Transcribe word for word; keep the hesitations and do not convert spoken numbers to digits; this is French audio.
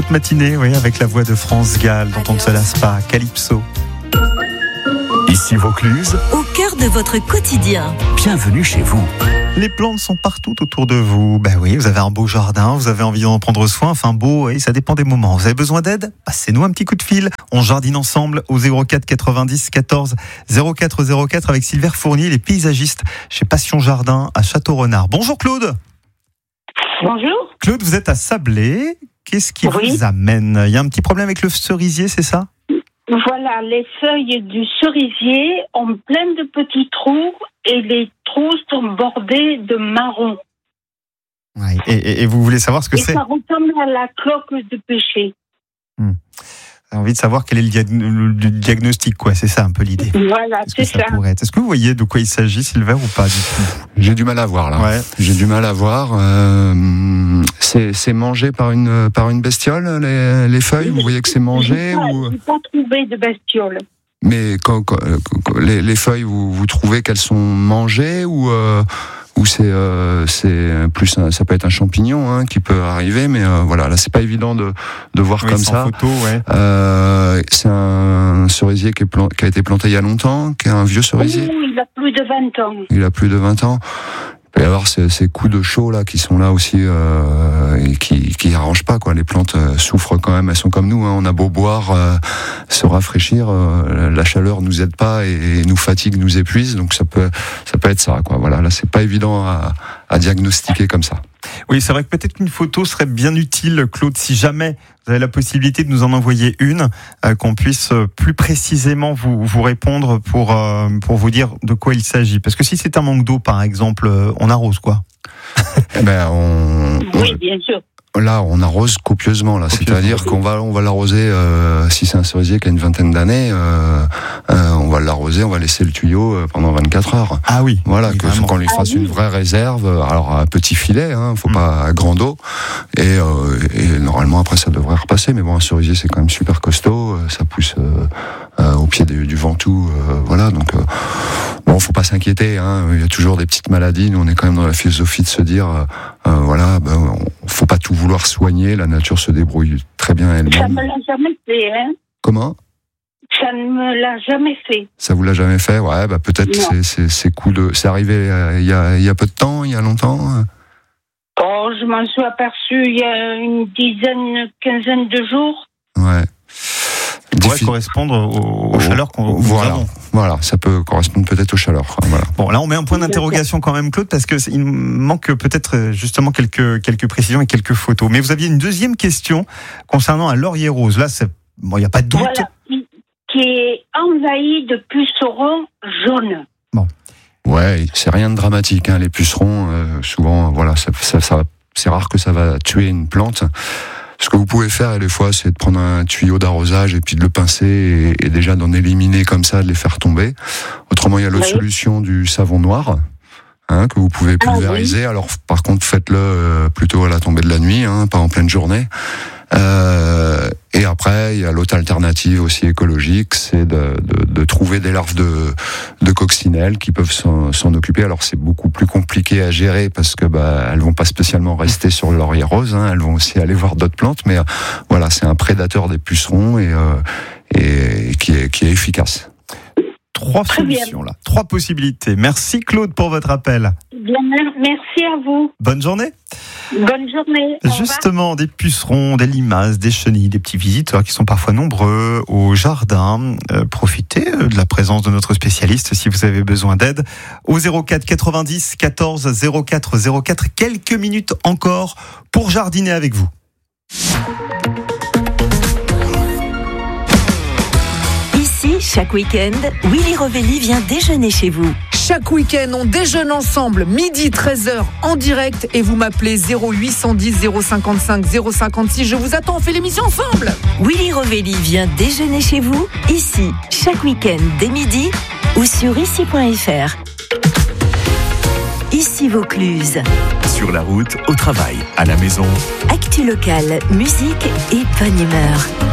petite matinée, oui, avec la voix de France Gall, dont on ne se lasse pas, Calypso. Ici Vaucluse, au cœur de votre quotidien. Bienvenue chez vous. Les plantes sont partout autour de vous. Ben oui, vous avez un beau jardin, vous avez envie d'en prendre soin. Enfin beau, oui, ça dépend des moments. Vous avez besoin d'aide ? Passez-nous un petit coup de fil. On jardine ensemble au zéro quatre quatre-vingt-dix quatorze zéro quatre zéro quatre avec Sylvain Fournier, les paysagistes chez Passion Jardin à Château-Renard. Bonjour Claude. Bonjour. Claude, vous êtes à Sablé. Qu'est-ce qui Oui. vous amène ? Il y a un petit problème avec le cerisier, c'est ça ? Voilà, les feuilles du cerisier ont plein de petits trous et les trous sont bordés de marron. Ouais. Et, et, et vous voulez savoir ce que et c'est ? ça ressemble à la cloque de pêcher. hmm. J'ai envie de savoir quel est le, dia- le diagnostic, quoi. C'est ça un peu l'idée. Voilà, Qu'est-ce que c'est ça ça. pourrait être ? Est-ce que vous voyez de quoi il s'agit, Sylvain, ou pas du tout ? J'ai du mal à voir là. Ouais. J'ai du mal à voir. Euh, c'est, c'est mangé par une par une bestiole les, les feuilles. Vous voyez que c'est mangé Je n'ai ou pas trouvé de bestiole. mais quand, quand- quand- les, les feuilles vous, vous trouvez qu'elles sont mangées ou euh, ou c'est euh, c'est plus un- ça peut être un champignon hein, qui peut arriver mais euh, voilà là c'est pas évident de de voir Oui, comme sans ça. photo, ouais. Euh, c'est un cerisier qui, est plan- qui a été planté il y a longtemps, qui est un vieux cerisier. Oh, il a plus de vingt ans. Il a plus de vingt ans. Il peut y avoir ces, ces coups de chaud là qui sont là aussi euh, et qui qui arrangent pas quoi. Les plantes euh, souffrent quand même. Elles sont comme nous. Hein. On a beau boire, euh, se rafraîchir, euh, la chaleur nous aide pas et, et nous fatigue, nous épuise. Donc ça peut ça peut être ça quoi. Voilà. Là c'est pas évident à, à diagnostiquer comme ça. Oui, c'est vrai que peut-être qu'une photo serait bien utile, Claude, si jamais vous avez la possibilité de nous en envoyer une, euh, qu'on puisse euh, plus précisément vous, vous répondre pour, euh, pour vous dire de quoi il s'agit. Parce que si c'est un manque d'eau, par exemple, euh, on arrose quoi ? Eh ben on, on- Oui, bien sûr. Là, on arrose copieusement. Là, Copieusement. c'est-à-dire qu'on va, on va l'arroser. Euh, si c'est un cerisier qui a une vingtaine d'années, euh, euh, on va l'arroser, on va laisser le tuyau euh, pendant vingt-quatre heures. Ah oui. Voilà, oui, que, vraiment. qu'on lui fasse Ah oui. une vraie réserve. Alors à petit filet, hein, faut Mm. pas à grand eau. Et, euh, et normalement après ça devrait repasser. Mais bon, un cerisier c'est quand même super costaud. euh, Ça pousse euh, euh, au pied du, du Ventoux. Euh, voilà, donc euh, bon, faut pas s'inquiéter. Hein, il y a toujours des petites maladies. Nous, on est quand même dans la philosophie de se dire, euh, euh, voilà, ben, on, faut pas tout vouloir soigner. La nature se débrouille très bien Ça elle-même. ne me l'a jamais fait, hein. Comment? Ça ne me l'a jamais fait. Ça vous l'a jamais fait? Ouais, bah peut-être Non. c'est, c'est, c'est coups de. C'est arrivé euh, il y a, il y a peu de temps, il y a longtemps. euh Oh, je m'en suis aperçue il y a une dizaine, quinzaine de jours. Ouais. Il pourrait Diffi- correspondre aux, aux Au- chaleurs qu'on nous voilà. avons. Voilà, ça peut correspondre peut-être aux chaleurs. hein, Voilà. Bon, là, on met un point d'interrogation quand même, Claude, parce que c'est- il manque peut-être euh, justement quelques quelques précisions et quelques photos. Mais vous aviez une deuxième question concernant un laurier rose. Là, c'est bon, il n'y a pas de doute. Voilà, qui, qui est envahi de pucerons jaunes. Ouais, c'est rien de dramatique. Hein. Les pucerons, euh, souvent, voilà, ça, ça, ça, c'est rare que ça va tuer une plante. Ce que vous pouvez faire, des fois, c'est de prendre un tuyau d'arrosage et puis de le pincer et, et déjà d'en éliminer comme ça, de les faire tomber. Autrement, il y a l'autre Oui. solution du savon noir. Hein, que vous pouvez pulvériser. Alors, par contre, faites-le euh, plutôt à la tombée de la nuit, hein, pas en pleine journée. Euh, et après, il y a l'autre alternative aussi écologique, c'est de, de, de trouver des larves de, de coccinelles qui peuvent s'en, s'en occuper. Alors, c'est beaucoup plus compliqué à gérer parce que bah, elles vont pas spécialement rester sur le laurier rose. Hein, elles vont aussi aller voir d'autres plantes. Mais euh, voilà, c'est un prédateur des pucerons et, euh, et qui est, qui est efficace. Trois Très bien. solutions là, trois possibilités. Merci Claude pour votre appel. Bien, merci à vous. Bonne journée. Bonne journée. Au revoir. Justement, des pucerons, des limaces, des chenilles, des petits visiteurs qui sont parfois nombreux au jardin. Euh, profitez euh, de la présence de notre spécialiste si vous avez besoin d'aide. Au zéro quatre quatre-vingt-dix quatorze zéro quatre zéro quatre, quelques minutes encore pour jardiner avec vous. Ici, chaque week-end, Willy Rovelli vient déjeuner chez vous. Chaque week-end, on déjeune ensemble, midi treize heures en direct et vous m'appelez zéro huit cent dix zéro cinquante-cinq zéro cinquante-six. Je vous attends, on fait l'émission ensemble. Willy Rovelli vient déjeuner chez vous, ici, chaque week-end dès midi ou sur ici point f r. Ici Vaucluse. sur la route, au travail, à la maison. Actu locale, musique et bonne humeur.